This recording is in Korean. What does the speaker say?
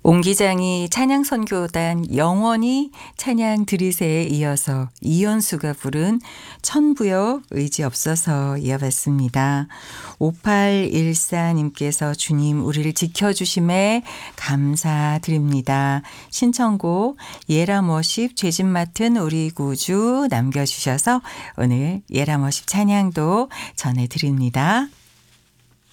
옹 기장이 찬양 선교단 영원히 찬양 드리세에 이어서 이연수가 부른 천부역 의지 없어서 이어봤습니다. 5814님께서 주님 우리를 지켜주심에 감사드립니다. 신청곡 예람워십 죄짐 맡은 우리 구주 남겨주셔서 오늘 예람워십 찬양도 전해드립니다.